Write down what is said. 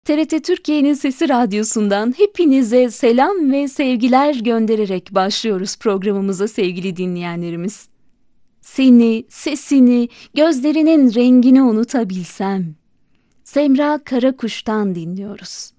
TRT Türkiye'nin Sesi Radyosu'ndan hepinize selam ve sevgiler göndererek başlıyoruz programımıza sevgili dinleyenlerimiz. Seni, sesini, gözlerinin rengini unutabilsem. Semra Karakuş'tan dinliyoruz.